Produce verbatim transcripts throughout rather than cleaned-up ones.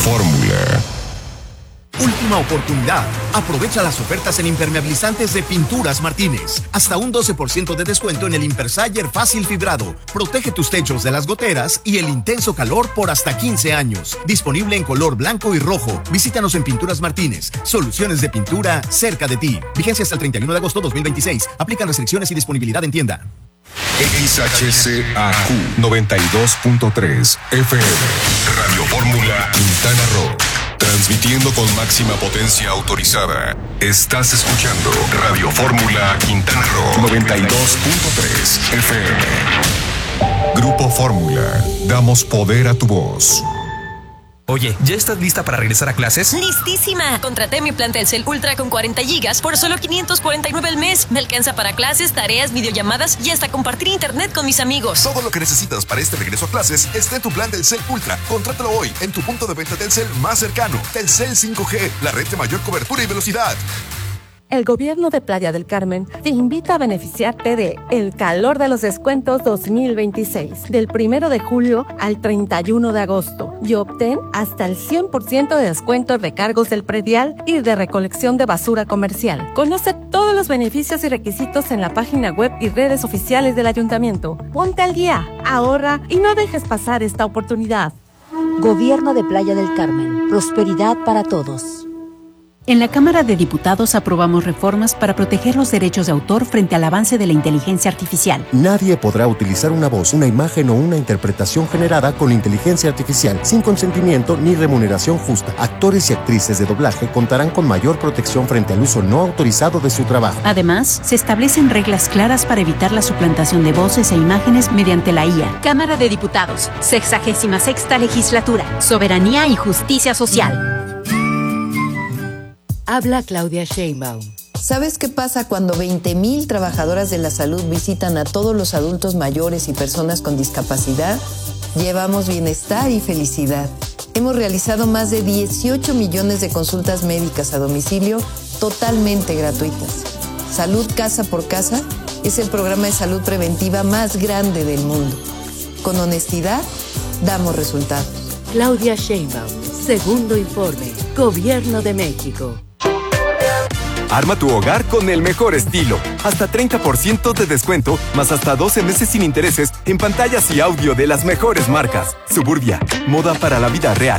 Fórmula. Última oportunidad. Aprovecha las ofertas en impermeabilizantes de Pinturas Martínez. Hasta un doce por ciento de descuento en el Impersayer Fácil Fibrado. Protege tus techos de las goteras y el intenso calor por hasta quince años. Disponible en color blanco y rojo. Visítanos en Pinturas Martínez. Soluciones de pintura cerca de ti. Vigencia hasta el treinta y uno de agosto de dos mil veintiséis. Aplican restricciones y disponibilidad en tienda. X H C A Q noventa y dos punto tres F M. Radio Fórmula Quintana Roo. Transmitiendo con máxima potencia autorizada. Estás escuchando Radio Fórmula Quintana Roo noventa y dos punto tres F M. Grupo Fórmula. Damos poder a tu voz. Oye, ¿ya estás lista para regresar a clases? ¡Listísima! Contraté mi plan Telcel Ultra con cuarenta gigas por solo quinientos cuarenta y nueve al mes. Me alcanza para clases, tareas, videollamadas y hasta compartir internet con mis amigos. Todo lo que necesitas para este regreso a clases está en tu plan Telcel Ultra. Contrátalo hoy en tu punto de venta Telcel más cercano. Telcel cinco G, la red de mayor cobertura y velocidad. El Gobierno de Playa del Carmen te invita a beneficiarte de El Calor de los Descuentos dos mil veintiséis, del primero de julio al treinta y uno de agosto, y obtén hasta el cien por ciento de descuento en recargos del predial y de recolección de basura comercial. Conoce todos los beneficios y requisitos en la página web y redes oficiales del Ayuntamiento. Ponte al día, ahorra y no dejes pasar esta oportunidad. Gobierno de Playa del Carmen. Prosperidad para todos. En la Cámara de Diputados aprobamos reformas para proteger los derechos de autor frente al avance de la inteligencia artificial. Nadie podrá utilizar una voz, una imagen o una interpretación generada con inteligencia artificial sin consentimiento ni remuneración justa. Actores y actrices de doblaje contarán con mayor protección frente al uso no autorizado de su trabajo. Además, se establecen reglas claras para evitar la suplantación de voces e imágenes mediante la I A. Cámara de Diputados, sexagésima sexta legislatura, soberanía y justicia social. Habla Claudia Sheinbaum. ¿Sabes qué pasa cuando veinte mil trabajadoras de la salud visitan a todos los adultos mayores y personas con discapacidad? Llevamos bienestar y felicidad. Hemos realizado más de dieciocho millones de consultas médicas a domicilio totalmente gratuitas. Salud Casa por Casa es el programa de salud preventiva más grande del mundo. Con honestidad, damos resultados. Claudia Sheinbaum, segundo informe, Gobierno de México. Arma tu hogar con el mejor estilo. Hasta treinta por ciento de descuento, más hasta doce meses sin intereses en pantallas y audio de las mejores marcas. Suburbia, moda para la vida real.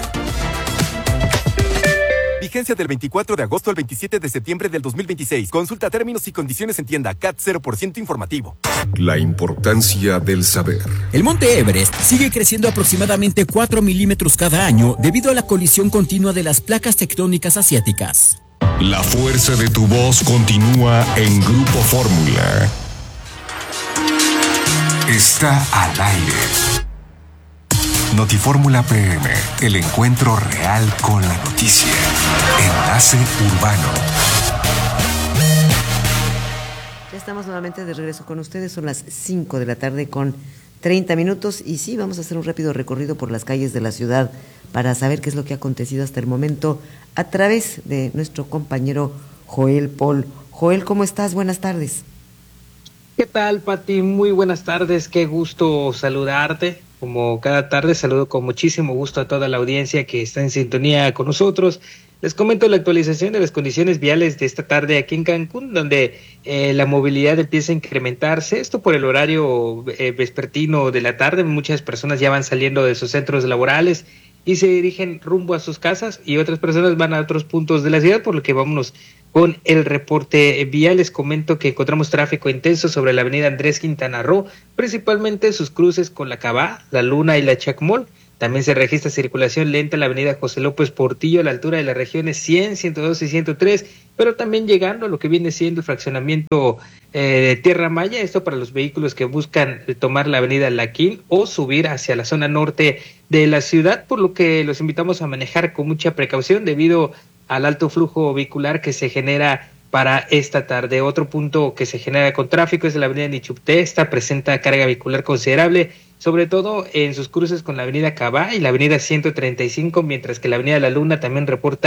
Vigencia del veinticuatro de agosto al veintisiete de septiembre del dos mil veintiséis. Consulta términos y condiciones en tienda. C A T cero por ciento informativo. La importancia del saber. El monte Everest sigue creciendo aproximadamente cuatro milímetros cada año debido a la colisión continua de las placas tectónicas asiáticas. La fuerza de tu voz continúa en Grupo Fórmula. Está al aire. Notifórmula P M, el encuentro real con la noticia. Enlace Urbano. Ya estamos nuevamente de regreso con ustedes, son las cinco de la tarde con treinta minutos y sí, vamos a hacer un rápido recorrido por las calles de la ciudad para saber qué es lo que ha acontecido hasta el momento a través de nuestro compañero Joel Paul. Joel, ¿cómo estás? Buenas tardes. ¿Qué tal, Pati? Muy buenas tardes, qué gusto saludarte. Como cada tarde, saludo con muchísimo gusto a toda la audiencia que está en sintonía con nosotros. Les comento la actualización de las condiciones viales de esta tarde aquí en Cancún, donde eh, la movilidad empieza a incrementarse. Esto por el horario eh, vespertino de la tarde. Muchas personas ya van saliendo de sus centros laborales y se dirigen rumbo a sus casas y otras personas van a otros puntos de la ciudad, por lo que vámonos con el reporte vial. Les comento que encontramos tráfico intenso sobre la avenida Andrés Quintana Roo, principalmente sus cruces con la Cabá, la Luna y la Chacmol. También se registra circulación lenta en la avenida José López Portillo a la altura de las regiones cien, ciento dos y ciento tres, pero también llegando a lo que viene siendo el fraccionamiento eh, de Tierra Maya, esto para los vehículos que buscan tomar la avenida Laquín o subir hacia la zona norte de la ciudad, por lo que los invitamos a manejar con mucha precaución debido al alto flujo vehicular que se genera para esta tarde. Otro punto que se genera con tráfico es la avenida Nichupté. Esta presenta carga vehicular considerable, sobre todo en sus cruces con la avenida Cabá y la avenida ciento treinta y cinco, mientras que la avenida La Luna también reporta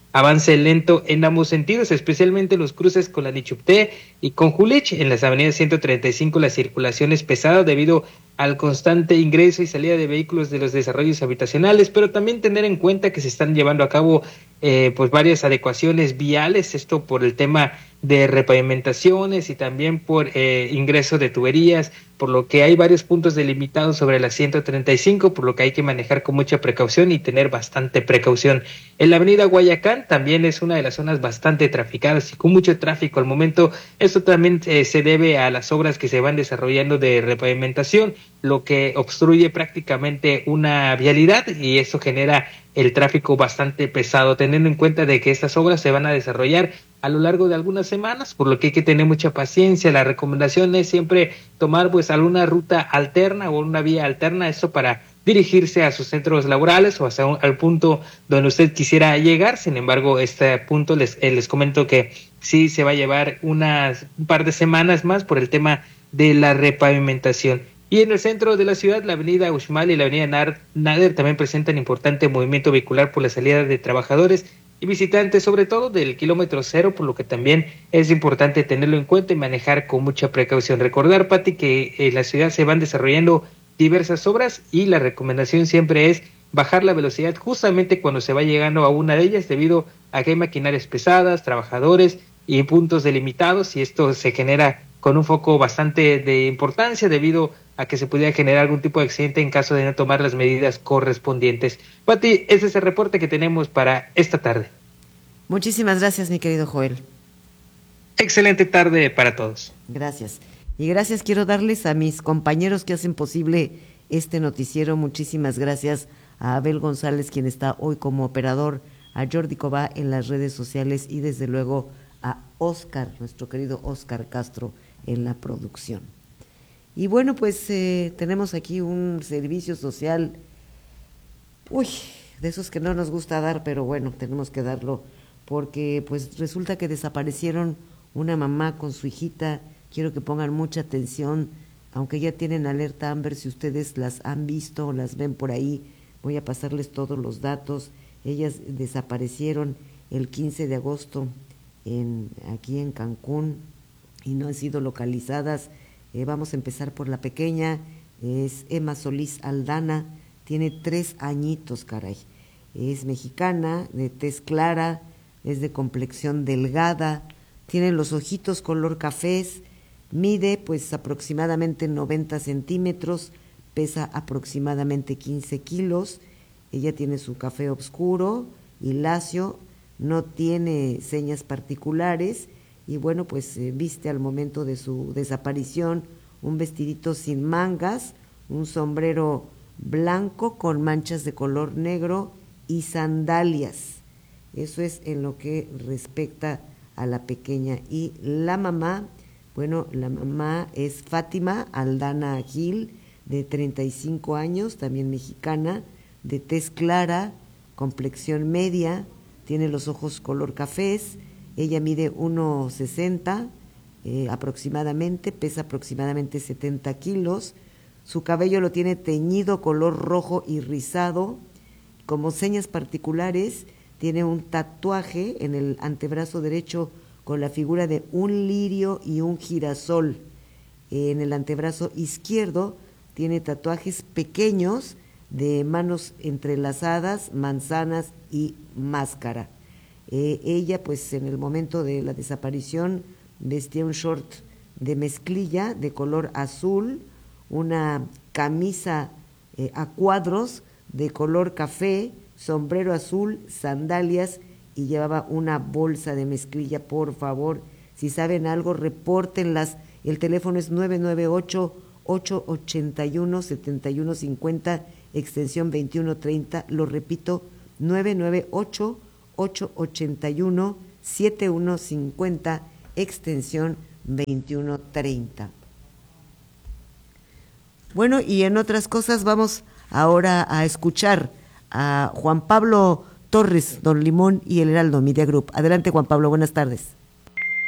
avance lento en ambos sentidos, especialmente los cruces con la Nichupté y con Julich. En las avenidas ciento treinta y cinco la circulación es pesada debido al constante ingreso y salida de vehículos de los desarrollos habitacionales, pero también tener en cuenta que se están llevando a cabo eh, pues varias adecuaciones viales, esto por el tema de repavimentaciones y también por eh, ingreso de tuberías, por lo que hay varios puntos delimitados sobre la ciento treinta y cinco, por lo que hay que manejar con mucha precaución y tener bastante precaución. En la avenida Guayacán también es una de las zonas bastante traficadas y con mucho tráfico al momento. Esto también eh, se debe a las obras que se van desarrollando de repavimentación, lo que obstruye prácticamente una vialidad y eso genera el tráfico bastante pesado, teniendo en cuenta de que estas obras se van a desarrollar a lo largo de algunas semanas, por lo que hay que tener mucha paciencia. La recomendación es siempre tomar pues alguna ruta alterna o una vía alterna, esto para dirigirse a sus centros laborales o hacia un, al punto donde usted quisiera llegar. Sin embargo, este punto les, eh, les comento que sí se va a llevar unas un par de semanas más por el tema de la repavimentación. Y en el centro de la ciudad, la avenida Uxmal y la avenida Nader también presentan importante movimiento vehicular por la salida de trabajadores y visitantes, sobre todo del kilómetro cero, por lo que también es importante tenerlo en cuenta y manejar con mucha precaución. Recordar, Pati, que en la ciudad se van desarrollando diversas obras y la recomendación siempre es bajar la velocidad justamente cuando se va llegando a una de ellas, debido a que hay maquinarias pesadas, trabajadores y puntos delimitados, y esto se genera con un foco bastante de importancia debido a que se pudiera generar algún tipo de accidente en caso de no tomar las medidas correspondientes. Pati, ese es el reporte que tenemos para esta tarde. Muchísimas gracias, mi querido Joel. Excelente tarde para todos. Gracias. Y gracias quiero darles a mis compañeros que hacen posible este noticiero. Muchísimas gracias a Abel González, quien está hoy como operador, a Jordi Cobá en las redes sociales y desde luego a Oscar, nuestro querido Oscar Castro, en la producción. Y bueno, pues eh, tenemos aquí un servicio social, uy, de esos que no nos gusta dar, pero bueno, tenemos que darlo, porque pues resulta que desaparecieron una mamá con su hijita. Quiero que pongan mucha atención, aunque ya tienen alerta Amber, si ustedes las han visto o las ven por ahí, voy a pasarles todos los datos. Ellas desaparecieron el quince de agosto en, aquí en Cancún y no han sido localizadas. Eh, vamos a empezar por la pequeña, es Emma Solís Aldana, tiene tres añitos, caray. Es mexicana, de tez clara, es de complexión delgada, tiene los ojitos color cafés, mide pues aproximadamente noventa centímetros, pesa aproximadamente quince kilos, ella tiene su café oscuro y lacio, no tiene señas particulares y bueno, pues eh, viste al momento de su desaparición un vestidito sin mangas, un sombrero blanco con manchas de color negro y sandalias. Eso es en lo que respecta a la pequeña. Y la mamá, bueno, la mamá es Fátima Aldana Gil, de treinta y cinco años, también mexicana, de tez clara, complexión media, tiene los ojos color cafés, ella mide uno sesenta eh, aproximadamente, pesa aproximadamente setenta kilos, su cabello lo tiene teñido color rojo y rizado, como señas particulares tiene un tatuaje en el antebrazo derecho con la figura de un lirio y un girasol. En el antebrazo izquierdo tiene tatuajes pequeños de manos entrelazadas, manzanas y máscara. Eh, ella, pues en el momento de la desaparición, vestía un short de mezclilla de color azul, una camisa eh, a cuadros de color café, sombrero azul, sandalias y llevaba una bolsa de mezclilla. Por favor, si saben algo, repórtenlas. El teléfono es nueve nueve ocho, ocho ocho uno, siete uno cinco cero, extensión veintiuno treinta. Lo repito, nueve nueve ocho, ocho ocho uno, siete uno cinco cero, extensión veintiuno treinta. Bueno, y en otras cosas vamos ahora a escuchar a Juan Pablo Torres, Don Limón y el Heraldo Media Group. Adelante, Juan Pablo, buenas tardes.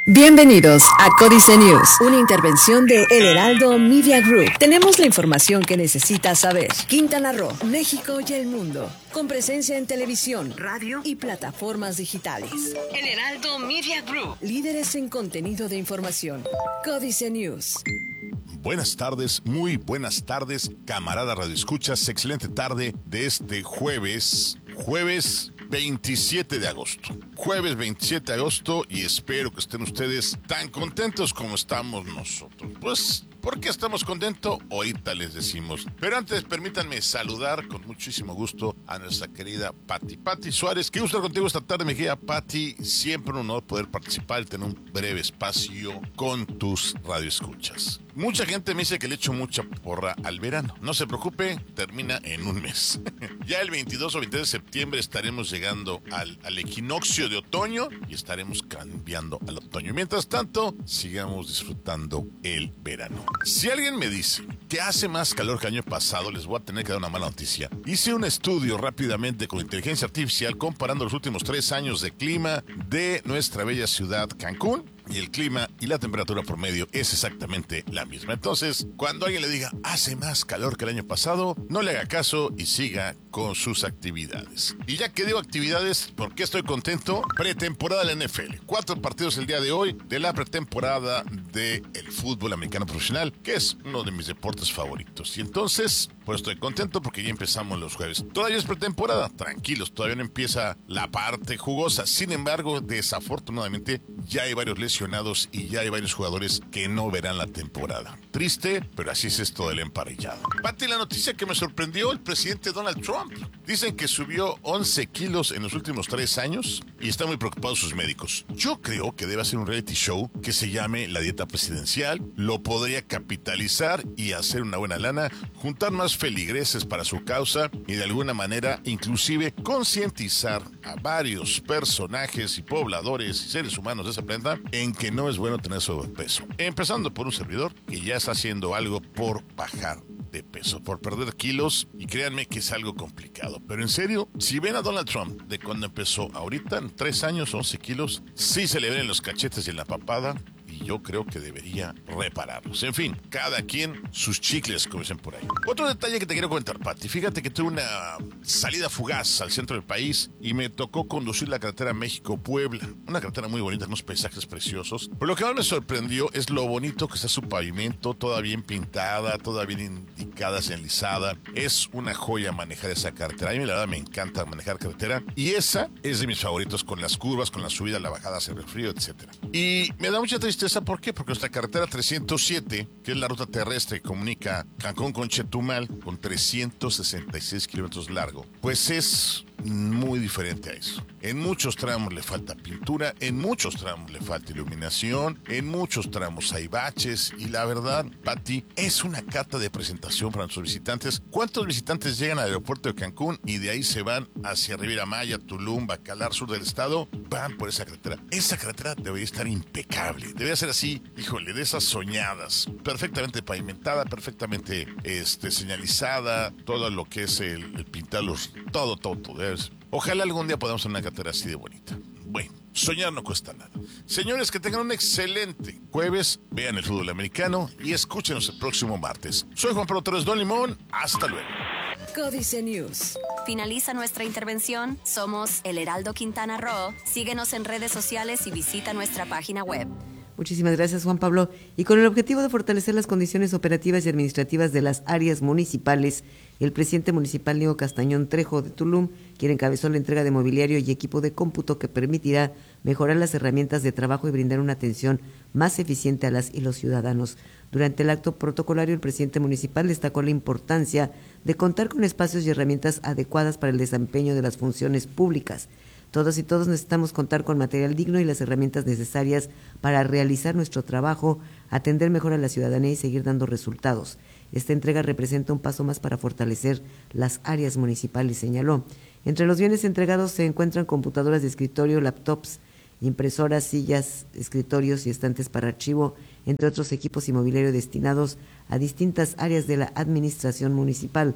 Bienvenidos a Códice News, una intervención de El Heraldo Media Group. Tenemos la información que necesitas saber. Quintana Roo, México y el mundo, con presencia en televisión, radio y plataformas digitales. El Heraldo Media Group, líderes en contenido de información. Códice News. Buenas tardes, muy buenas tardes, camarada Radio Escuchas. Excelente tarde de este jueves, jueves veintisiete de agosto. Jueves veintisiete de agosto y espero que estén ustedes tan contentos como estamos nosotros. Pues, ¿por qué estamos contentos? Ahorita les decimos. Pero antes, permítanme saludar con muchísimo gusto a nuestra querida Pati. Pati Suárez, qué gusto estar contigo esta tarde, mi querida Pati. Siempre un honor poder participar y tener un breve espacio con tus radioescuchas. Mucha gente me dice que le echo mucha porra al verano. No se preocupe, termina en un mes. Ya el veintidós o veintidós de septiembre estaremos llegando al, al equinoccio de otoño y estaremos cambiando al otoño. Mientras tanto, sigamos disfrutando el verano. Si alguien me dice que hace más calor que el año pasado, les voy a tener que dar una mala noticia. Hice un estudio rápidamente con inteligencia artificial comparando los últimos tres años de clima de nuestra bella ciudad Cancún. Y el clima y la temperatura promedio es exactamente la misma. Entonces, cuando alguien le diga hace más calor que el año pasado, no le haga caso y siga con sus actividades. Y ya que digo actividades, ¿por qué estoy contento? Pretemporada de la N F L. Cuatro partidos el día de hoy de la pretemporada del fútbol americano profesional, que es uno de mis deportes favoritos. Y entonces, pues estoy contento porque ya empezamos los jueves. Todavía es pretemporada, tranquilos, todavía no empieza la parte jugosa. Sin embargo, desafortunadamente, ya hay varios lesionados y ya hay varios jugadores que no verán la temporada. Triste, pero así es esto del emparrillado. Pati, la noticia que me sorprendió, el presidente Donald Trump. Dicen que subió once kilos en los últimos tres años y están muy preocupados sus médicos. Yo creo que debe hacer un reality show que se llame La Dieta Presidencial. Lo podría capitalizar y hacer una buena lana, juntar más feligreses para su causa y de alguna manera inclusive concientizar a varios personajes y pobladores y seres humanos de ese planeta en que no es bueno tener sobrepeso. Empezando por un servidor que ya está haciendo algo por bajar de peso, por perder kilos, y créanme que es algo complicado. Pero en serio, si ven a Donald Trump de cuando empezó ahorita, en tres años, once kilos, sí se le ven en los cachetes y en la papada, y yo creo que debería repararlos. En fin, cada quien sus chicles, como dicen por ahí. Otro detalle que te quiero comentar, Pati. Fíjate que tuve una salida fugaz al centro del país y me tocó conducir la carretera México-Puebla. Una carretera muy bonita, unos paisajes preciosos. Pero lo que más me sorprendió es lo bonito que está su pavimento, toda bien pintada, toda bien indicada, señalizada. Es una joya manejar esa carretera. A mí la verdad me encanta manejar carretera. Y esa es de mis favoritos, con las curvas, con la subida, la bajada, hacia el frío, etcétera. Y me da mucha tristeza. ¿Por qué? Porque nuestra carretera trescientos siete, que es la ruta terrestre que comunica Cancún con Chetumal, con trescientos sesenta y seis kilómetros largo, pues es muy diferente a eso. En muchos tramos le falta pintura, en muchos tramos le falta iluminación, en muchos tramos hay baches y la verdad, Pati, es una carta de presentación para nuestros visitantes. ¿Cuántos visitantes llegan al aeropuerto de Cancún y de ahí se van hacia Riviera Maya, Tulum, Bacalar, sur del estado? Van por esa carretera. Esa carretera debería estar impecable, debería ser así, híjole, de esas soñadas, perfectamente pavimentada, perfectamente este, señalizada, todo lo que es el, el pintarlos, todo, todo, todo. Ojalá algún día podamos tener una carretera así de bonita. Bueno, soñar no cuesta nada. Señores, que tengan un excelente jueves, vean el fútbol americano y escúchenos el próximo martes. Soy Juan Pablo Torres Don Limón, hasta luego. Códice News. Finaliza nuestra intervención. Somos El Heraldo Quintana Roo. Síguenos en redes sociales y visita nuestra página web. Muchísimas gracias, Juan Pablo. Y con el objetivo de fortalecer las condiciones operativas y administrativas de las áreas municipales, el presidente municipal Diego Castañón Trejo de Tulum, quien encabezó la entrega de mobiliario y equipo de cómputo que permitirá mejorar las herramientas de trabajo y brindar una atención más eficiente a las y los ciudadanos. Durante el acto protocolario, el presidente municipal destacó la importancia de contar con espacios y herramientas adecuadas para el desempeño de las funciones públicas. Todos y todos necesitamos contar con material digno y las herramientas necesarias para realizar nuestro trabajo, atender mejor a la ciudadanía y seguir dando resultados. Esta entrega representa un paso más para fortalecer las áreas municipales, señaló. Entre los bienes entregados se encuentran computadoras de escritorio, laptops, impresoras, sillas, escritorios y estantes para archivo, entre otros equipos y mobiliario destinados a distintas áreas de la administración municipal.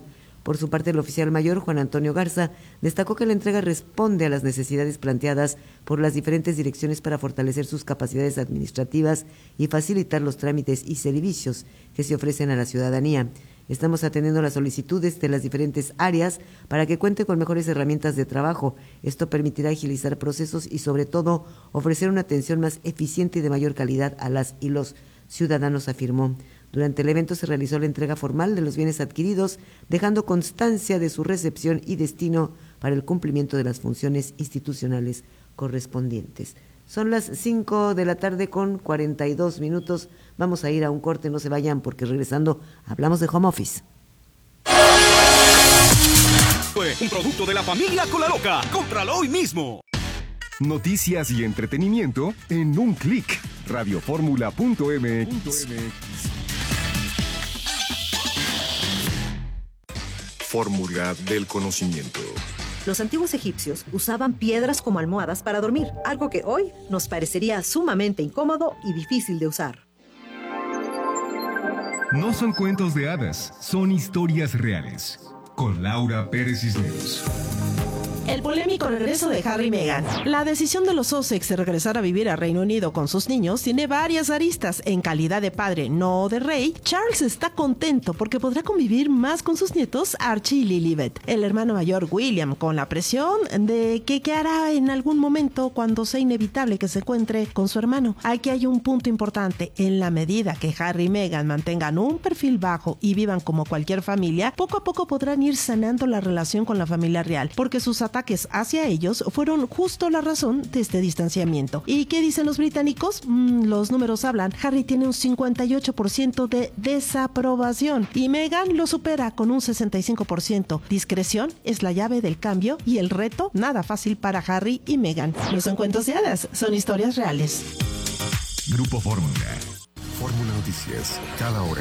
Por su parte, el oficial mayor Juan Antonio Garza destacó que la entrega responde a las necesidades planteadas por las diferentes direcciones para fortalecer sus capacidades administrativas y facilitar los trámites y servicios que se ofrecen a la ciudadanía. Estamos atendiendo las solicitudes de las diferentes áreas para que cuente con mejores herramientas de trabajo. Esto permitirá agilizar procesos y, sobre todo, ofrecer una atención más eficiente y de mayor calidad a las y los ciudadanos, afirmó. Durante el evento se realizó la entrega formal de los bienes adquiridos, dejando constancia de su recepción y destino para el cumplimiento de las funciones institucionales correspondientes. Son las cinco de la tarde con cuarenta y dos minutos. Vamos a ir a un corte, no se vayan, porque regresando hablamos de home office. Fue un producto de la familia Cola Loca. ¡Cómpralo hoy mismo! Noticias y entretenimiento en un clic. radioformula punto m x. Fórmula del conocimiento. Los antiguos egipcios usaban piedras como almohadas para dormir, algo que hoy nos parecería sumamente incómodo y difícil de usar. No son cuentos de hadas, son historias reales. Con Laura Pérez Cisneros. El polémico regreso de Harry y Meghan. La decisión de los Sussex de regresar a vivir a Reino Unido con sus niños tiene varias aristas. En calidad de padre, no de rey, Charles está contento porque podrá convivir más con sus nietos Archie y Lilibet. El hermano mayor William, con la presión de que qué hará en algún momento cuando sea inevitable que se encuentre con su hermano. Aquí hay un punto importante. En la medida que Harry y Meghan mantengan un perfil bajo y vivan como cualquier familia, poco a poco podrán ir sanando la relación con la familia real, porque sus ataques hacia ellos fueron justo la razón de este distanciamiento. ¿Y qué dicen los británicos? Mm, los números hablan. Harry tiene un cincuenta y ocho por ciento de desaprobación y Meghan lo supera con un sesenta y cinco por ciento. Discreción es la llave del cambio y el reto nada fácil para Harry y Meghan. No son cuentos de hadas, son historias reales. Grupo Fórmula. Fórmula Noticias, cada hora.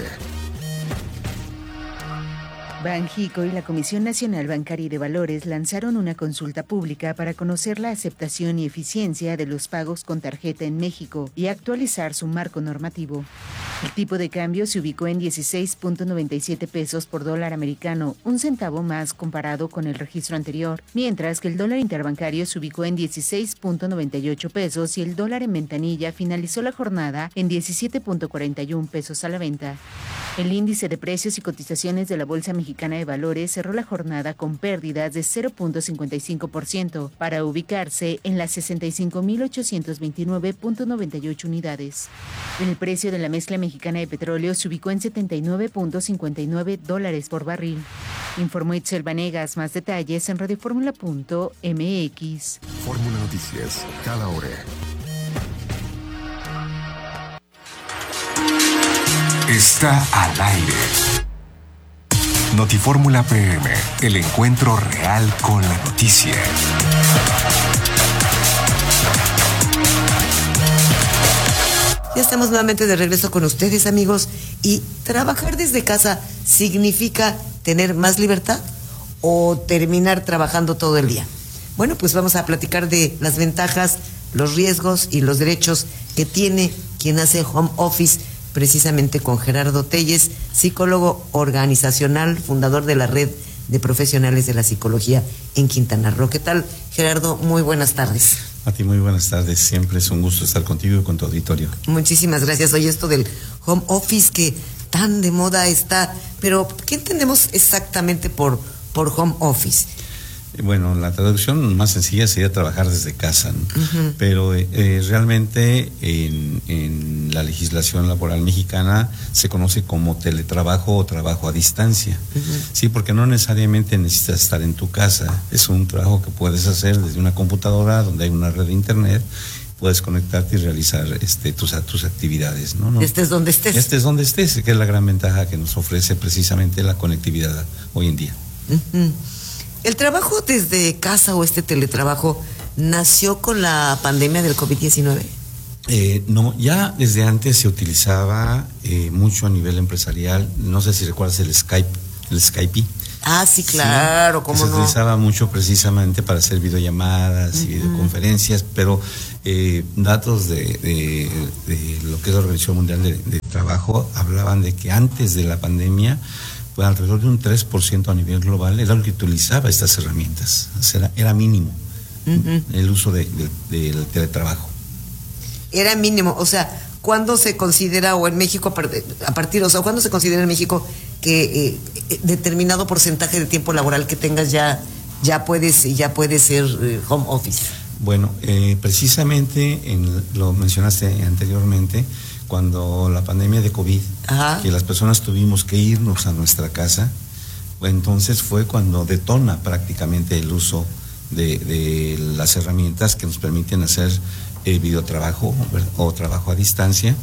Banjico y la Comisión Nacional Bancaria y de Valores lanzaron una consulta pública para conocer la aceptación y eficiencia de los pagos con tarjeta en México y actualizar su marco normativo. El tipo de cambio se ubicó en dieciséis punto noventa y siete pesos por dólar americano, un centavo más comparado con el registro anterior, mientras que el dólar interbancario se ubicó en dieciséis punto noventa y ocho pesos y el dólar en ventanilla finalizó la jornada en diecisiete punto cuarenta y uno pesos a la venta. El índice de precios y cotizaciones de la Bolsa Mexicana de Valores cerró la jornada con pérdidas de cero punto cincuenta y cinco por ciento para ubicarse en las sesenta y cinco mil ochocientos veintinueve punto noventa y ocho unidades. El precio de la mezcla mexicana de petróleo se ubicó en setenta y nueve punto cincuenta y nueve dólares por barril. Informó Itzel Vanegas. Más detalles en radioformula punto m x. Fórmula Noticias, cada hora. Está al aire. Notifórmula P M, el encuentro real con la noticia. Ya estamos nuevamente de regreso con ustedes, amigos. ¿Y trabajar desde casa significa tener más libertad o terminar trabajando todo el día? Bueno, pues vamos a platicar de las ventajas, los riesgos y los derechos que tiene quien hace home office, precisamente con Gerardo Telles, psicólogo organizacional, fundador de la Red de Profesionales de la Psicología en Quintana Roo. ¿Qué tal, Gerardo? Muy buenas tardes. A ti muy buenas tardes, siempre es un gusto estar contigo y con tu auditorio. Muchísimas gracias. Oye, esto del home office que tan de moda está, pero ¿qué entendemos exactamente por, por home office? Bueno, la traducción más sencilla sería trabajar desde casa, ¿no? Uh-huh. Pero eh, realmente en, en la legislación laboral mexicana se conoce como teletrabajo o trabajo a distancia. Uh-huh. Sí, porque no necesariamente necesitas estar en tu casa. Es un trabajo que puedes hacer desde una computadora donde hay una red de internet. Puedes conectarte y realizar este, tus, tus actividades, ¿no? ¿no? Estés donde estés. Estés donde estés, que es la gran ventaja que nos ofrece precisamente la conectividad hoy en día. Uh-huh. ¿El trabajo desde casa o este teletrabajo nació con la pandemia del COVID diecinueve? Eh, no, ya desde antes se utilizaba eh, mucho a nivel empresarial. No sé si recuerdas el Skype, el Skype. Ah, sí, claro, sí, cómo no. Se utilizaba mucho precisamente para hacer videollamadas uh-huh. y videoconferencias, pero eh, datos de, de, de lo que es la Organización Mundial de, de Trabajo hablaban de que antes de la pandemia pues alrededor de un tres por ciento a nivel global era lo que utilizaba estas herramientas. O sea, era, era mínimo uh-huh. el uso de, de, del teletrabajo. Era mínimo, o sea, ¿cuándo se considera, o en México, a partir, o sea, cuándo se considera en México que eh, determinado porcentaje de tiempo laboral que tengas ya, ya puedes, ya puede ser eh, home office? Bueno, eh, precisamente en, lo mencionaste anteriormente, cuando la pandemia de COVID, Ajá. que las personas tuvimos que irnos a nuestra casa, entonces fue cuando detona prácticamente el uso de, de las herramientas que nos permiten hacer eh, videotrabajo o trabajo a distancia,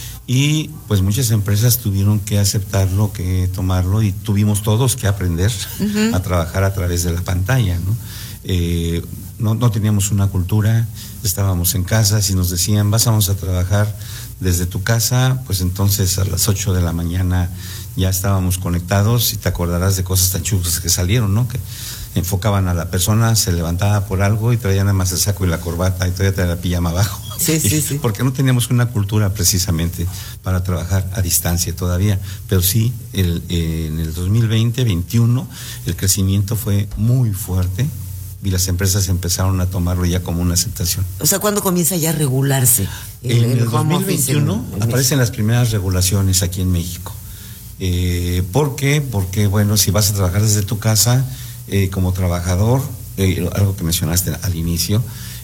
y pues muchas empresas tuvieron que aceptarlo, que tomarlo, y tuvimos todos que aprender uh-huh. a trabajar a través de la pantalla, ¿no? Eh, no, no teníamos una cultura, estábamos en casa, si nos decían vas vamos a trabajar desde tu casa, pues entonces a las ocho de la mañana ya estábamos conectados, y te acordarás de cosas tan chuscas que salieron, ¿no? Que enfocaban a la persona, se levantaba por algo y traía nada más el saco y la corbata y todavía traía la pijama abajo. Sí, sí, sí. Porque no teníamos una cultura precisamente para trabajar a distancia todavía, pero sí, el, eh, en el dos mil veinte, veintiuno, el crecimiento fue muy fuerte y las empresas empezaron a tomarlo ya como una aceptación. O sea, ¿cuándo comienza ya a regularse? El, en el, el dos mil veintiuno en, en aparecen las primeras regulaciones aquí en México. Eh, ¿Por qué? Porque, bueno, si vas a trabajar desde tu casa, eh, como trabajador, eh, algo que mencionaste al inicio,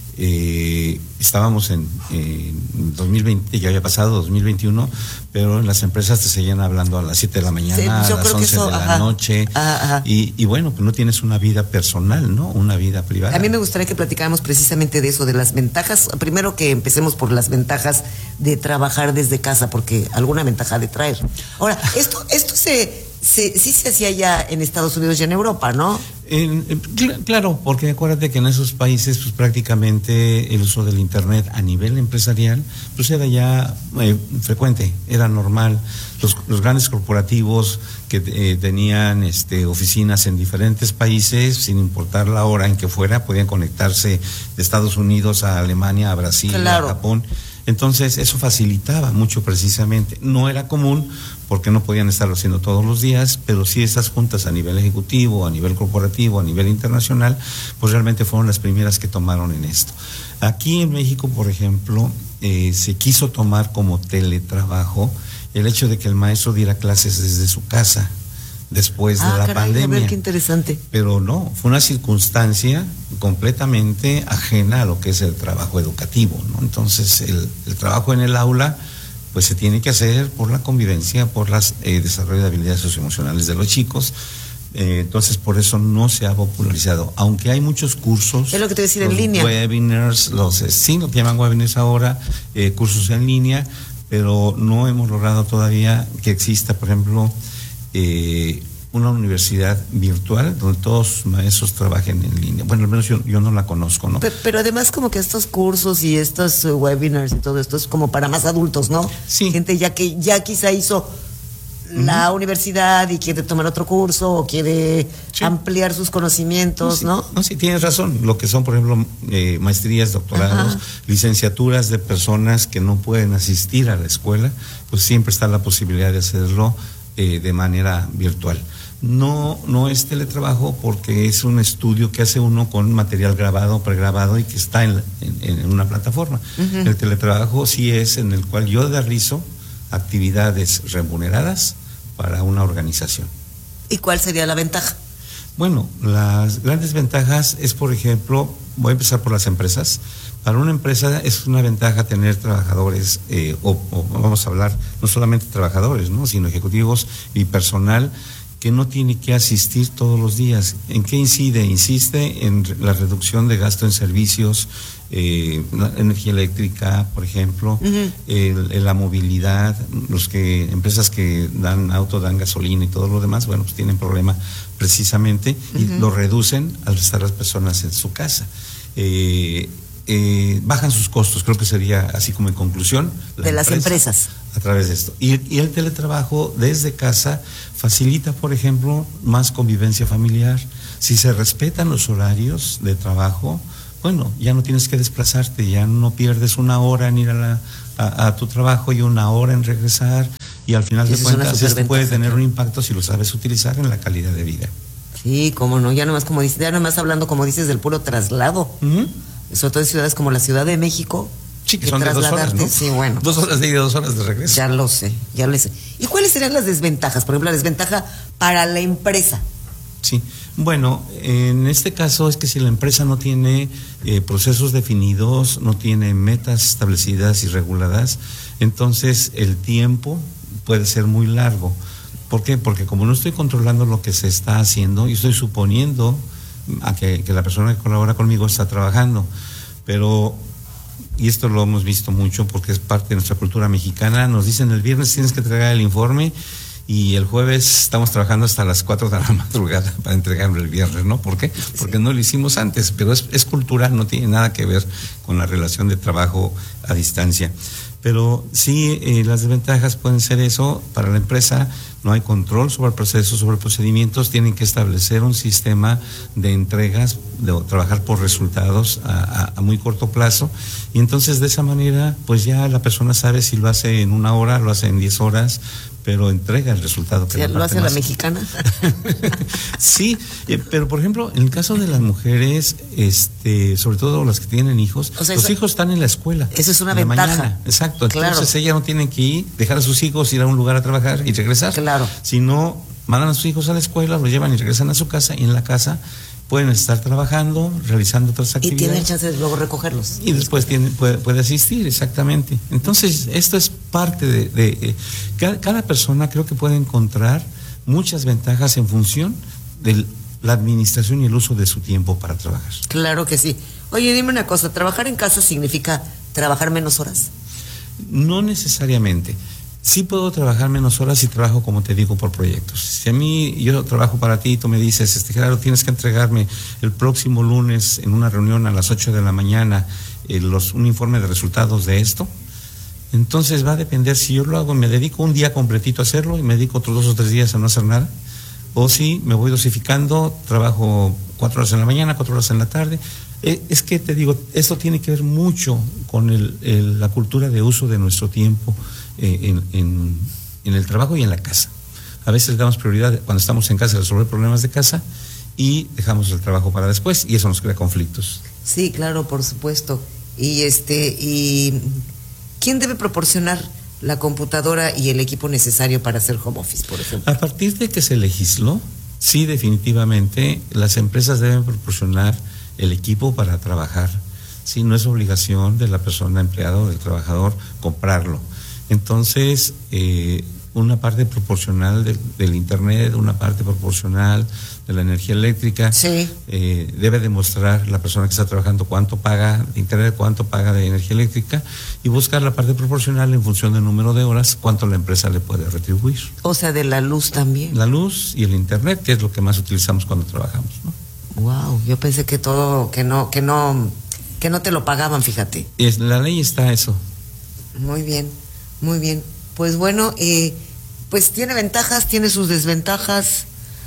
eh, estábamos en, en dos mil veinte, ya había pasado dos mil veintiuno, pero en las empresas te seguían hablando a las siete de la mañana, sí, a las once eso, de la ajá, noche, ajá, ajá. Y, y bueno, pues no tienes una vida personal, ¿no? Una vida privada. A mí me gustaría que platicáramos precisamente de eso, de las ventajas. Primero que empecemos por las ventajas de trabajar desde casa, porque alguna ventaja de traer. Ahora, esto, esto se, se sí se hacía ya en Estados Unidos y en Europa, ¿no? En, en, cl- claro, porque acuérdate que en esos países pues prácticamente el uso del internet a nivel empresarial pues era ya eh, frecuente, era normal. Los, los grandes corporativos que eh, tenían este, oficinas en diferentes países, sin importar la hora en que fuera, podían conectarse de Estados Unidos a Alemania, a Brasil, claro. a Japón. Entonces eso facilitaba mucho precisamente. No era común porque no podían estarlo haciendo todos los días, pero sí estas juntas a nivel ejecutivo, a nivel corporativo, a nivel internacional, pues realmente fueron las primeras que tomaron en esto. Aquí en México, por ejemplo, eh, se quiso tomar como teletrabajo el hecho de que el maestro diera clases desde su casa después ah, de la caray, pandemia. A ver, qué interesante. Pero no, fue una circunstancia completamente ajena a lo que es el trabajo educativo, ¿no? Entonces, el, el trabajo en el aula, pues se tiene que hacer por la convivencia, por el eh, desarrollo de habilidades socioemocionales de los chicos. Eh, entonces, por eso no se ha popularizado. Aunque hay muchos cursos. Es lo que te voy a decir, en línea. Webinars, los, sí, lo que llaman webinars ahora, eh, cursos en línea, pero no hemos logrado todavía que exista, por ejemplo, Eh, una universidad virtual donde todos los maestros trabajen en línea. Bueno, al menos yo, yo no la conozco, ¿no? Pero, pero además como que estos cursos y estos uh, webinars y todo esto es como para más adultos, ¿no? Sí. Gente ya que ya quizá hizo uh-huh. la universidad y quiere tomar otro curso o quiere sí. ampliar sus conocimientos, sí. ¿no? No, sí, tienes razón. Lo que son, por ejemplo, eh, maestrías, doctorados, Ajá. licenciaturas de personas que no pueden asistir a la escuela, pues siempre está la posibilidad de hacerlo Eh, de manera virtual. No, no es teletrabajo porque es un estudio que hace uno con material grabado, pregrabado y que está en, en, en una plataforma. Uh-huh. El teletrabajo sí es en el cual yo realizo actividades remuneradas para una organización. ¿Y cuál sería la ventaja? Bueno, las grandes ventajas es, por ejemplo, voy a empezar por las empresas. Para una empresa es una ventaja tener trabajadores, eh, o, o vamos a hablar no solamente trabajadores, ¿no?, sino ejecutivos y personal que no tiene que asistir todos los días. ¿En qué incide? Insiste en la reducción de gasto en servicios, eh, energía eléctrica, por ejemplo, uh-huh. el, el, la movilidad, los que empresas que dan auto, dan gasolina y todo lo demás, bueno, pues tienen problema precisamente uh-huh. y lo reducen al estar las personas en su casa. Eh, Eh, bajan sus costos, creo que sería así como en conclusión la de las empresas a través de esto, y, y el teletrabajo desde casa facilita, por ejemplo, más convivencia familiar. Si se respetan los horarios de trabajo, bueno, ya no tienes que desplazarte, ya no pierdes una hora en ir a, la, a, a tu trabajo y una hora en regresar. y al final de Esa es una cuentas esto superventaja, puede tener claro. un impacto si lo sabes utilizar en la calidad de vida. Sí, cómo no, ya nomás como dices, ya nomás hablando como dices del puro traslado. Uh-huh. Sobre todo en ciudades como la Ciudad de México. Sí, que son de dos horas, ¿no? Sí, bueno. Dos horas de ida, dos horas de regreso. Ya lo sé, ya lo sé. ¿Y cuáles serían las desventajas? Por ejemplo, la desventaja para la empresa. Sí, bueno, en este caso es que si la empresa no tiene eh, procesos definidos, no tiene metas establecidas y reguladas, entonces el tiempo puede ser muy largo. ¿Por qué? Porque como no estoy controlando lo que se está haciendo y estoy suponiendo a que, que la persona que colabora conmigo está trabajando, pero, y esto lo hemos visto mucho porque es parte de nuestra cultura mexicana, nos dicen el viernes tienes que entregar el informe y el jueves estamos trabajando hasta las cuatro de la madrugada para entregarlo el viernes, ¿no? ¿Por qué? Porque no lo hicimos antes, pero es, es cultural, no tiene nada que ver con la relación de trabajo a distancia. Pero sí, eh, las desventajas pueden ser eso. Para la empresa no hay control sobre el proceso, sobre procedimientos, tienen que establecer un sistema de entregas, de trabajar por resultados a, a, a muy corto plazo, y entonces de esa manera pues ya la persona sabe si lo hace en una hora, lo hace en diez horas, pero entrega el resultado. Que ¿Sí, ¿Lo hace más. La mexicana? Sí, eh, pero por ejemplo, en el caso de las mujeres, este, sobre todo las que tienen hijos, o sea, los eso, hijos están en la escuela. Eso es una ventaja. Mañana. Exacto, claro. Entonces ellas no tienen que ir, dejar a sus hijos, ir a un lugar a trabajar y regresar. Claro. Sino mandan a sus hijos a la escuela, los llevan y regresan a su casa, y en la casa pueden estar trabajando, realizando otras actividades. Y tienen chance de luego recogerlos. Y después tiene, puede, puede asistir, exactamente. Entonces, esto es parte de... de eh, cada, cada persona creo que puede encontrar muchas ventajas en función de la administración y el uso de su tiempo para trabajar. Claro que sí. Oye, dime una cosa, ¿trabajar en casa significa trabajar menos horas? No necesariamente. Sí puedo trabajar menos horas si trabajo, como te digo, por proyectos. Si a mí, yo trabajo para ti y tú me dices, este, Gerardo, tienes que entregarme el próximo lunes en una reunión a las ocho de la mañana eh, los, un informe de resultados de esto, entonces va a depender si yo lo hago, me dedico un día completito a hacerlo y me dedico otros dos o tres días a no hacer nada, o si me voy dosificando, trabajo cuatro horas en la mañana, cuatro horas en la tarde. Eh, es que te digo, esto tiene que ver mucho con el, el, la cultura de uso de nuestro tiempo eh, en, en, en el trabajo y en la casa. A veces damos prioridad cuando estamos en casa a resolver problemas de casa y dejamos el trabajo para después, y eso nos crea conflictos. Sí, claro, por supuesto. Y este, y ¿quién debe proporcionar la computadora y el equipo necesario para hacer home office, por ejemplo? A partir de que se legisló, sí, definitivamente las empresas deben proporcionar el equipo para trabajar. Sí, no es obligación de la persona empleada o del trabajador comprarlo. Entonces, eh, una parte proporcional de, del internet, una parte proporcional de la energía eléctrica. Sí. Eh, debe demostrar la persona que está trabajando cuánto paga de internet, cuánto paga de energía eléctrica, y buscar la parte proporcional en función del número de horas, cuánto la empresa le puede retribuir. O sea, de la luz también. La luz y el internet, que es lo que más utilizamos cuando trabajamos, ¿no? Wow, yo pensé que todo, que no, que no, que no te lo pagaban, fíjate. Es, la ley está eso. Muy bien, muy bien. Pues bueno, eh, pues tiene ventajas, tiene sus desventajas.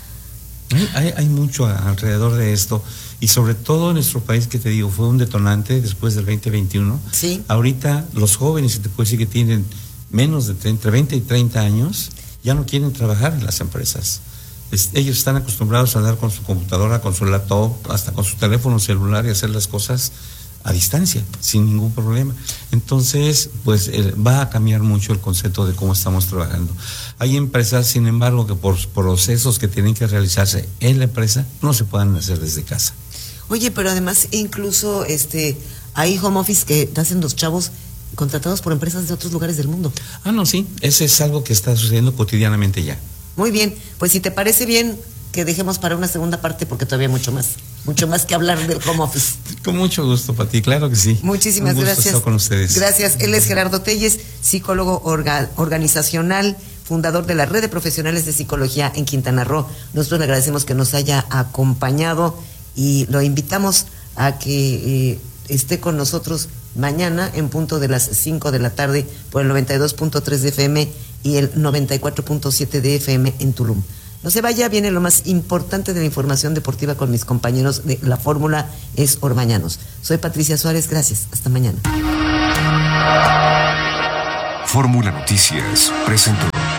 Hay, hay, hay mucho alrededor de esto, y sobre todo en nuestro país, que te digo, fue un detonante después del veinte veintiuno. Sí. Ahorita los jóvenes, y te puedo decir que tienen menos de treinta, entre veinte y treinta años, ya no quieren trabajar en las empresas. Es, ellos están acostumbrados a andar con su computadora, con su laptop, hasta con su teléfono celular, y hacer las cosas a distancia, sin ningún problema. Entonces, pues eh, va a cambiar mucho el concepto de cómo estamos trabajando. Hay empresas, sin embargo, que por procesos que tienen que realizarse en la empresa, no se puedan hacer desde casa. Oye, pero además incluso este hay home office que hacen los chavos contratados por empresas de otros lugares del mundo. Ah, no, sí, ese es algo que está sucediendo cotidianamente ya. Muy bien, pues si te parece bien que dejemos para una segunda parte, porque todavía hay mucho más, mucho más que hablar del home office. Con mucho gusto, Pati, claro que sí. Muchísimas Un gusto gracias. estar con ustedes. Gracias. Él es Gerardo Telles, psicólogo orga, organizacional, fundador de la Red de Profesionales de Psicología en Quintana Roo. Nosotros le agradecemos que nos haya acompañado y lo invitamos a que eh, esté con nosotros mañana en punto de las cinco de la tarde por el noventa y dos punto tres de F M y el noventa y cuatro punto siete de F M en Tulum. No se vaya, viene lo más importante de la información deportiva con mis compañeros de La Fórmula es Orbañanos. Soy Patricia Suárez, gracias, hasta mañana. Fórmula Noticias presentó.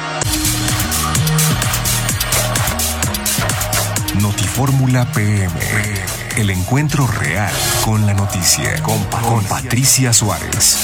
Fórmula P M. El encuentro real con la noticia. Con, con Patricia Suárez.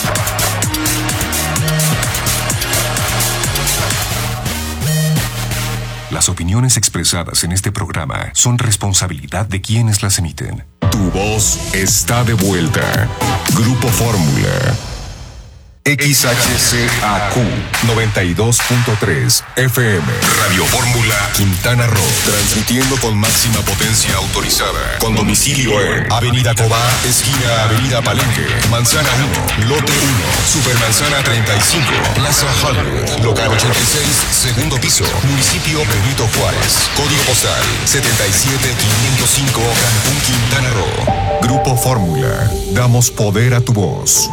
Las opiniones expresadas en este programa son responsabilidad de quienes las emiten. Tu voz está de vuelta. Grupo Fórmula. X H C A Q noventa y dos punto tres F M. Radio Fórmula Quintana Roo. Transmitiendo con máxima potencia autorizada. Con domicilio en Avenida Cobá, esquina Avenida Palenque, Manzana uno, Lote uno, Supermanzana treinta y cinco, Plaza Hollywood, Local ochenta y seis, segundo piso, Municipio Benito Juárez. Código postal setenta y siete quinientos cinco, Cancún, Quintana Roo. Grupo Fórmula. Damos poder a tu voz.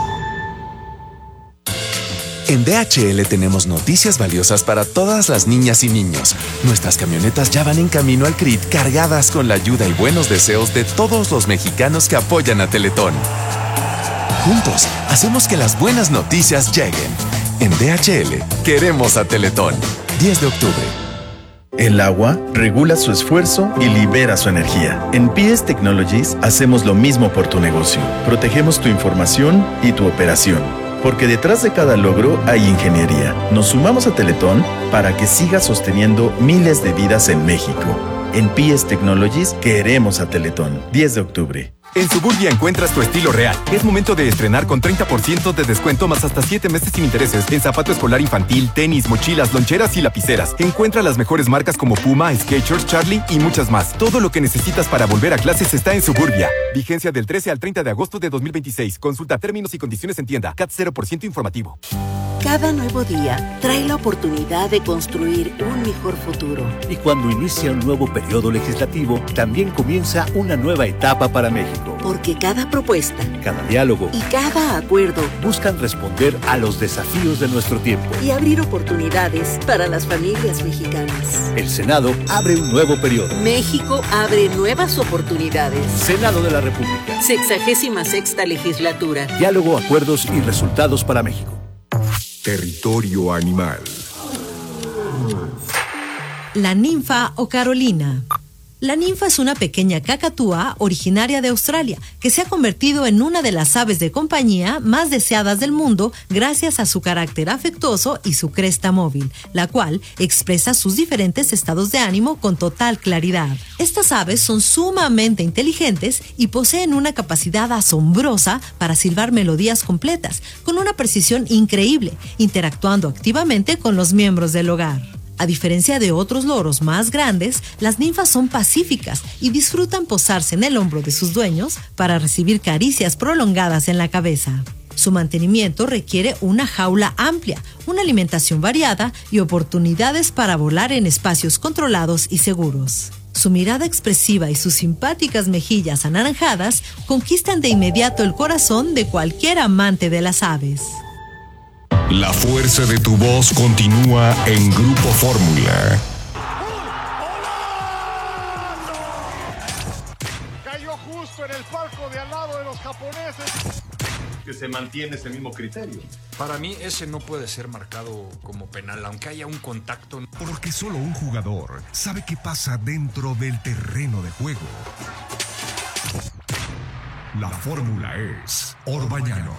En D H L tenemos noticias valiosas para todas las niñas y niños. Nuestras camionetas ya van en camino al C R I T cargadas con la ayuda y buenos deseos de todos los mexicanos que apoyan a Teletón. Juntos, hacemos que las buenas noticias lleguen. En D H L, queremos a Teletón. diez de octubre. El agua regula su esfuerzo y libera su energía. En P S Technologies hacemos lo mismo por tu negocio. Protegemos tu información y tu operación. Porque detrás de cada logro hay ingeniería. Nos sumamos a Teletón para que siga sosteniendo miles de vidas en México. En P S Technologies queremos a Teletón. diez de octubre. En Suburbia encuentras tu estilo real. Es momento de estrenar con treinta por ciento de descuento más hasta siete meses sin intereses en zapato escolar infantil, tenis, mochilas, loncheras y lapiceras. Encuentra las mejores marcas como Puma, Skechers, Charlie y muchas más. Todo lo que necesitas para volver a clases está en Suburbia. Vigencia del trece al treinta de agosto de dos mil veintiséis. Consulta términos y condiciones en tienda. C A T cero por ciento informativo. Cada nuevo día trae la oportunidad de construir un mejor futuro. Y cuando inicia un nuevo periodo legislativo, también comienza una nueva etapa para México. Porque cada propuesta, cada diálogo y cada acuerdo buscan responder a los desafíos de nuestro tiempo y abrir oportunidades para las familias mexicanas. El Senado abre un nuevo periodo. México abre nuevas oportunidades. Senado de la República. Sexagésima sexta legislatura. Diálogo, acuerdos y resultados para México. Territorio animal. La ninfa o Carolina. La ninfa es una pequeña cacatúa originaria de Australia que se ha convertido en una de las aves de compañía más deseadas del mundo gracias a su carácter afectuoso y su cresta móvil, la cual expresa sus diferentes estados de ánimo con total claridad. Estas aves son sumamente inteligentes y poseen una capacidad asombrosa para silbar melodías completas, con una precisión increíble, interactuando activamente con los miembros del hogar. A diferencia de otros loros más grandes, las ninfas son pacíficas y disfrutan posarse en el hombro de sus dueños para recibir caricias prolongadas en la cabeza. Su mantenimiento requiere una jaula amplia, una alimentación variada y oportunidades para volar en espacios controlados y seguros. Su mirada expresiva y sus simpáticas mejillas anaranjadas conquistan de inmediato el corazón de cualquier amante de las aves. La fuerza de tu voz continúa en Grupo Fórmula. Cayó justo en el palco de al lado de los japoneses. Que se mantiene ese mismo criterio. Para mí ese no puede ser marcado como penal, aunque haya un contacto. Porque solo un jugador sabe qué pasa dentro del terreno de juego. La fórmula es Orbañanos.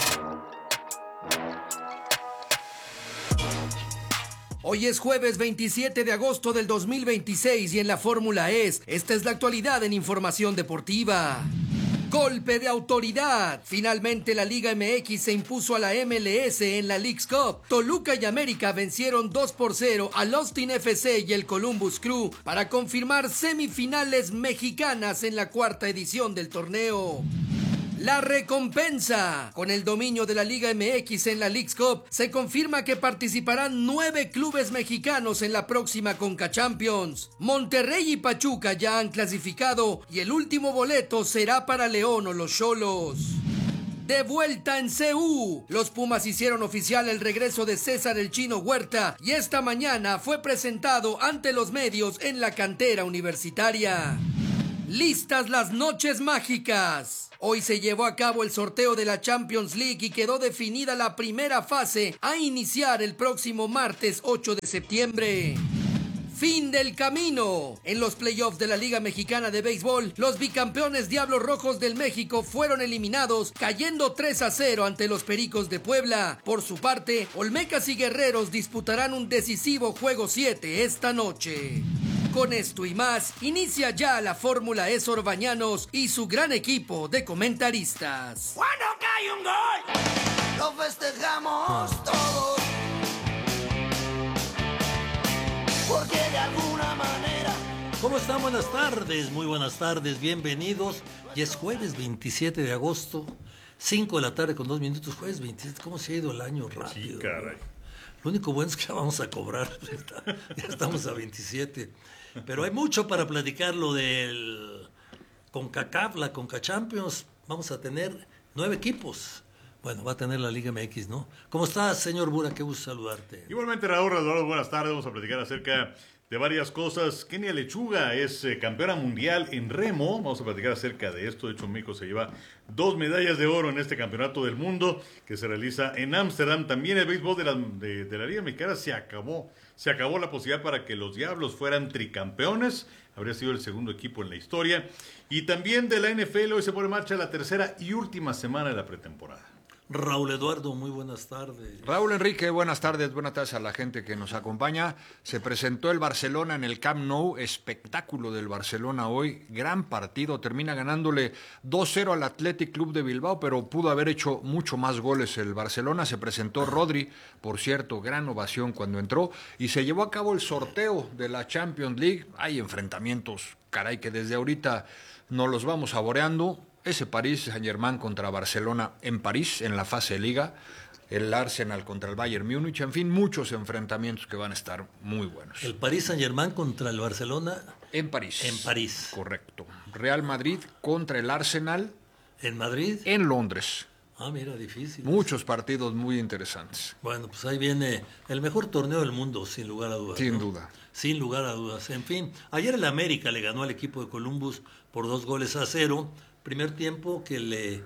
Hoy es jueves veintisiete de agosto del dos mil veintiséis y en la Fórmula es, esta es la actualidad en información deportiva. Golpe de autoridad. Finalmente la Liga M X se impuso a la M L S en la Leagues Cup. Toluca y América vencieron dos por cero al Austin F C y el Columbus Crew para confirmar semifinales mexicanas en la cuarta edición del torneo. La recompensa. Con el dominio de la Liga M X en la Leagues Cup, se confirma que participarán nueve clubes mexicanos en la próxima Conca Champions. Monterrey y Pachuca ya han clasificado y el último boleto será para León o los Xolos. De vuelta en C U, los Pumas hicieron oficial el regreso de César el Chino Huerta y esta mañana fue presentado ante los medios en la cantera universitaria. Listas las noches mágicas. Hoy se llevó a cabo el sorteo de la Champions League y quedó definida la primera fase a iniciar el próximo martes ocho de septiembre. Fin del camino. En los playoffs de la Liga Mexicana de Béisbol, los bicampeones Diablos Rojos del México fueron eliminados, cayendo tres a cero ante los Pericos de Puebla. Por su parte, Olmecas y Guerreros disputarán un decisivo juego siete esta noche. Con esto y más, inicia ya la Fórmula E Sor Bañanos y su gran equipo de comentaristas. Cuando cae un gol, lo festejamos todos, porque de alguna manera... ¿Cómo están? Buenas tardes, muy buenas tardes, bienvenidos. Y es jueves veintisiete de agosto, cinco de la tarde con dos minutos, jueves veintisiete, ¿cómo se ha ido el año rápido? Sí, caray. Lo único bueno es que ya vamos a cobrar, ya estamos a veintisiete. Pero hay mucho para platicar lo del CONCACAF, la CONCACHAMPIONS. Vamos a tener nueve equipos. Bueno, va a tener la Liga M X, ¿no? ¿Cómo estás, señor Bura? Qué gusto saludarte. Igualmente, Raúl, Eduardo, buenas tardes. Vamos a platicar acerca de varias cosas. Kenia Lechuga es eh, campeona mundial en remo. Vamos a platicar acerca de esto. De hecho, México se lleva dos medallas de oro en este campeonato del mundo que se realiza en Ámsterdam. También el béisbol de la, de, de la Liga Mexicana se acabó. Se acabó la posibilidad para que los Diablos fueran tricampeones. Habría sido el segundo equipo en la historia. Y también de la N F L hoy se pone en marcha la tercera y última semana de la pretemporada. Raúl Eduardo, muy buenas tardes. Raúl Enrique, buenas tardes, buenas tardes a la gente que nos acompaña. Se presentó el Barcelona en el Camp Nou, espectáculo del Barcelona hoy, gran partido, termina ganándole dos cero al Athletic Club de Bilbao, pero pudo haber hecho mucho más goles el Barcelona. Se presentó Rodri, por cierto, gran ovación cuando entró, y se llevó a cabo el sorteo de la Champions League. Hay enfrentamientos, caray, que desde ahorita nos los vamos saboreando. Ese París Saint-Germain contra Barcelona en París, en la fase de Liga. El Arsenal contra el Bayern Múnich. En fin, muchos enfrentamientos que van a estar muy buenos. El París Saint-Germain contra el Barcelona. En París. En París. Correcto. Real Madrid contra el Arsenal. En Madrid. En Londres. Ah, mira, difícil. Muchos partidos muy interesantes. Bueno, pues ahí viene el mejor torneo del mundo, sin lugar a dudas. Sin ¿no? duda. Sin lugar a dudas. En fin, ayer el América le ganó al equipo de Columbus por dos goles a cero. Primer tiempo que le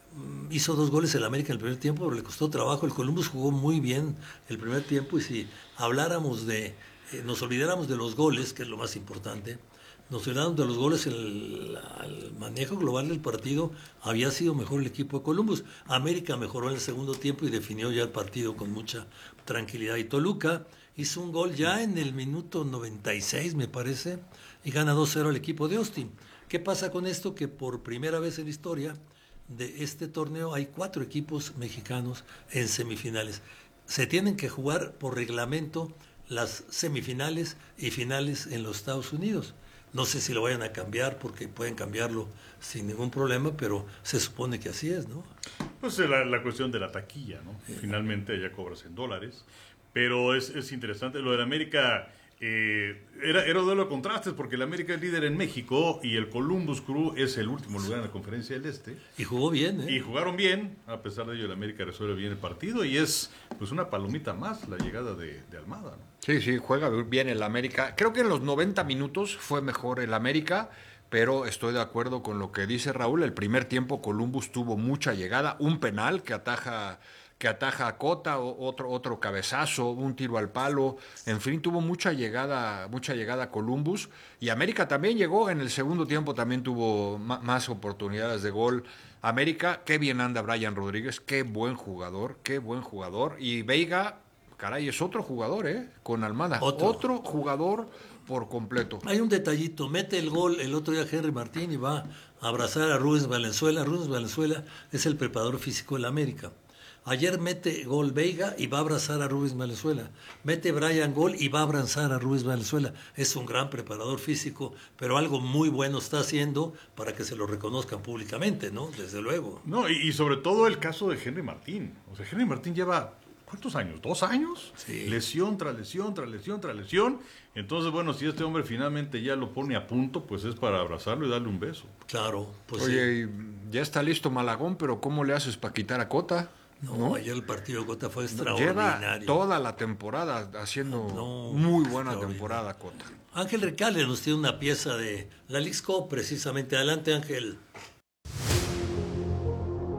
hizo dos goles el América en el primer tiempo, pero le costó trabajo. El Columbus jugó muy bien el primer tiempo, y si habláramos de, eh, nos olvidáramos de los goles, que es lo más importante, nos olvidáramos de los goles, el, el manejo global del partido había sido mejor el equipo de Columbus. América mejoró en el segundo tiempo y definió ya el partido con mucha tranquilidad. Y Toluca hizo un gol ya en el minuto noventa y seis, me parece, y gana dos cero al equipo de Austin. ¿Qué pasa con esto? Que por primera vez en la historia de este torneo hay cuatro equipos mexicanos en semifinales. Se tienen que jugar por reglamento las semifinales y finales en los Estados Unidos. No sé si lo vayan a cambiar, porque pueden cambiarlo sin ningún problema, pero se supone que así es, ¿no? Pues la, la cuestión de la taquilla, ¿no? Sí. Finalmente ya cobras en dólares, pero es, es interesante. Lo de América eh, era, era duelo de contrastes, porque el América es líder en México y el Columbus Crew es el último lugar en la Conferencia del Este. Y jugó bien, ¿eh? Y jugaron bien, a pesar de ello el América resuelve bien el partido, y es pues una palomita más la llegada de, de Almada, ¿no? Sí, sí, juega bien el América. Creo que en los noventa minutos fue mejor el América, pero estoy de acuerdo con lo que dice Raúl. El primer tiempo Columbus tuvo mucha llegada, un penal que ataja que ataja a Cota, otro otro cabezazo, un tiro al palo, en fin, tuvo mucha llegada, mucha llegada Columbus, y América también llegó en el segundo tiempo, también tuvo ma- más oportunidades de gol. América, qué bien anda Brian Rodríguez, qué buen jugador, qué buen jugador, y Veiga, caray, es otro jugador, ¿eh? Con Almada, otro, otro jugador por completo. Hay un detallito, mete el gol el otro día Henry Martín y va a abrazar a Rubens Valenzuela. Rubens Valenzuela es el preparador físico de la América. Ayer mete gol Veiga y va a abrazar a Rubens Valenzuela. Mete Brian gol y va a abrazar a Rubens Valenzuela. Es un gran preparador físico, pero algo muy bueno está haciendo para que se lo reconozcan públicamente, ¿no? Desde luego. No, y, y sobre todo el caso de Henry Martín. O sea, Henry Martín lleva, ¿cuántos años? ¿Dos años? Sí. Lesión tras lesión, tras lesión, tras lesión. Entonces, bueno, si este hombre finalmente ya lo pone a punto, pues es para abrazarlo y darle un beso. Claro. Pues Oye, sí. Ya está listo Malagón, pero ¿cómo le haces para quitar a Cota? No, ¿no? Ayer el partido de Cota fue extraordinario. Lleva toda la temporada haciendo no, muy buena temporada Cota. Ángel Recalde nos tiene una pieza de la Leagues Cup, precisamente. Adelante, Ángel.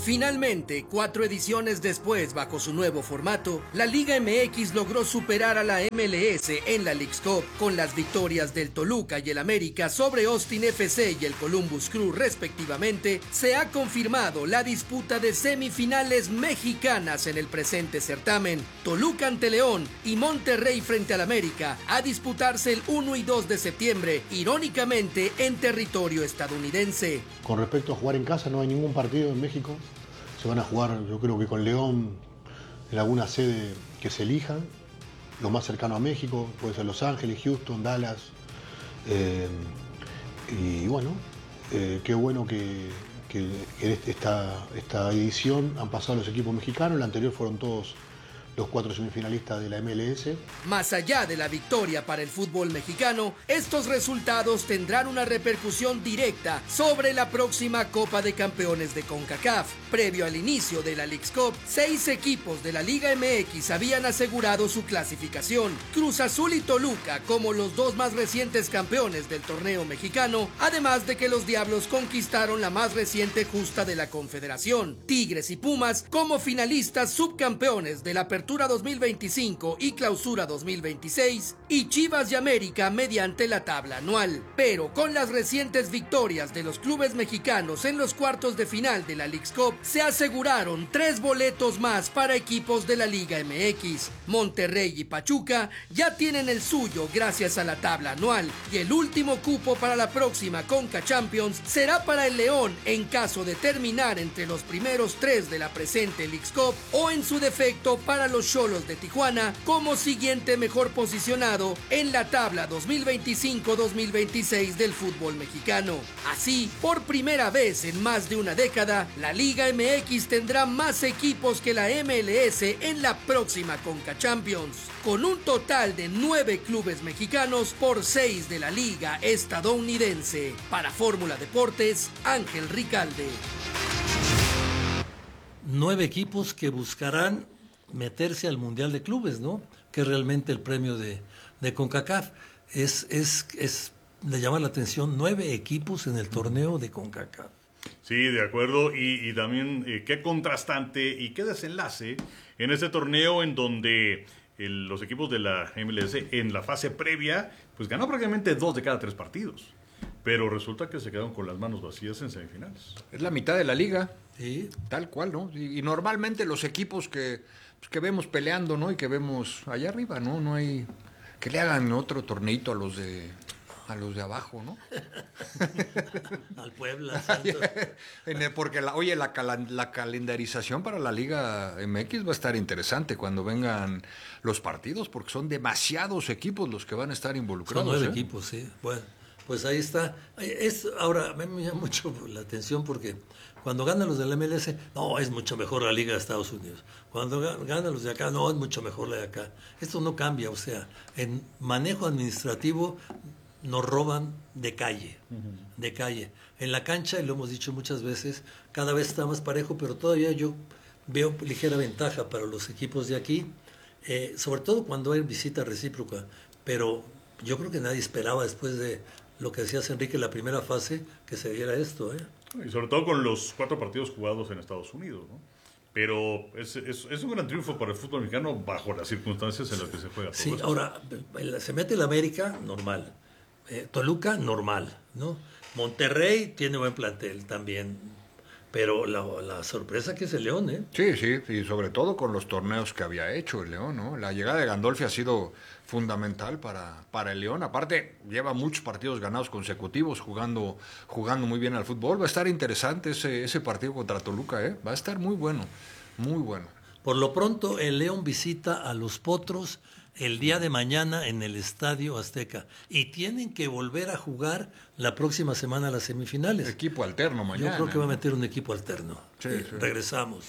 Finalmente, cuatro ediciones después, bajo su nuevo formato, la Liga M X logró superar a la M L S en la Leagues Cup, con las victorias del Toluca y el América sobre Austin F C y el Columbus Crew respectivamente. Se ha confirmado la disputa de semifinales mexicanas en el presente certamen. Toluca ante León y Monterrey frente al América, a disputarse el uno y dos de septiembre, irónicamente en territorio estadounidense. Con respecto a jugar en casa, no hay ningún partido en México. Se van a jugar, yo creo que con León, en alguna sede que se elija, lo más cercano a México, puede ser Los Ángeles, Houston, Dallas. Eh, y bueno, eh, qué bueno que, que, que esta, esta edición han pasado los equipos mexicanos, la anterior fueron todos los cuatro semifinalistas de la M L S. Más allá de la victoria para el fútbol mexicano, estos resultados tendrán una repercusión directa sobre la próxima Copa de Campeones de CONCACAF. Previo al inicio de la Leagues Cup, seis equipos de la Liga M X habían asegurado su clasificación. Cruz Azul y Toluca como los dos más recientes campeones del torneo mexicano, además de que los Diablos conquistaron la más reciente justa de la Confederación. Tigres y Pumas como finalistas subcampeones de la Apertura dos mil veinticinco y Clausura dos mil veintiséis, y Chivas y América mediante la tabla anual. Pero con las recientes victorias de los clubes mexicanos en los cuartos de final de la Leagues Cup, se aseguraron tres boletos más para equipos de la Liga M X. Monterrey y Pachuca ya tienen el suyo gracias a la tabla anual, y el último cupo para la próxima Conca Champions será para el León en caso de terminar entre los primeros tres de la presente Leagues Cup, o en su defecto para los Xolos de Tijuana como siguiente mejor posicionado en la tabla dos mil veinticinco dos mil veintiséis del fútbol mexicano. Así, por primera vez en más de una década, la Liga M X tendrá más equipos que la M L S en la próxima Conca Champions, con un total de nueve clubes mexicanos por seis de la Liga estadounidense. Para Fórmula Deportes, Ángel Ricalde. Nueve equipos que buscarán meterse al Mundial de Clubes, ¿no? Que es realmente el premio de, de CONCACAF. Es, es, es de llamar la atención, nueve equipos en el torneo de CONCACAF. Sí, de acuerdo, y, y también eh, qué contrastante y qué desenlace en este torneo en donde el, los equipos de la M L S en la fase previa, pues ganó prácticamente dos de cada tres partidos. Pero resulta que se quedaron con las manos vacías en semifinales. Es la mitad de la liga. Sí. Tal cual, ¿no? Y, y normalmente los equipos que, pues, que vemos peleando, ¿no? Y que vemos allá arriba, ¿no? No hay... Que le hagan otro torneito a los de... a los de abajo, ¿no? Al Puebla. Porque, la, oye, la, la calendarización para la Liga M X va a estar interesante cuando vengan los partidos, porque son demasiados equipos los que van a estar involucrados. Son nueve ¿eh? equipos, sí. Bueno, pues ahí está. Es, ahora, me llama mucho la atención porque cuando ganan los del M L S, no, es mucho mejor la Liga de Estados Unidos. Cuando ganan los de acá, no, es mucho mejor la de acá. Esto no cambia, o sea, en manejo administrativo nos roban de calle, uh-huh. de calle. En la cancha, y lo hemos dicho muchas veces, cada vez está más parejo, pero todavía yo veo ligera ventaja para los equipos de aquí, eh, sobre todo cuando hay visita recíproca. Pero yo creo que nadie esperaba, después de lo que decías, Enrique, la primera fase, que se diera esto. ¿eh? Y sobre todo con los cuatro partidos jugados en Estados Unidos, ¿no? Pero es, es, es un gran triunfo para el fútbol mexicano bajo las circunstancias en las que se juega todo Sí, esto. ahora, se mete el América, normal. Eh, Toluca, normal, ¿no? Monterrey tiene buen plantel también, pero la, la sorpresa que es el León, ¿eh? Sí, sí, y sobre todo con los torneos que había hecho el León, ¿no? La llegada de Gandolfi ha sido fundamental para, para el León. Aparte, lleva muchos partidos ganados consecutivos jugando, jugando muy bien al fútbol. Va a estar interesante ese, ese partido contra Toluca, ¿eh? Va a estar muy bueno, muy bueno. Por lo pronto, el León visita a los Potros el día de mañana en el Estadio Azteca. Y tienen que volver a jugar la próxima semana a las semifinales. Equipo alterno mañana. Yo creo que va a meter un equipo alterno. Sí, eh, sí. Regresamos.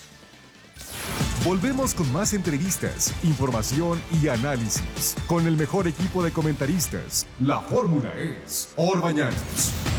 Volvemos con más entrevistas, información y análisis. Con el mejor equipo de comentaristas. La fórmula es Orbañanos.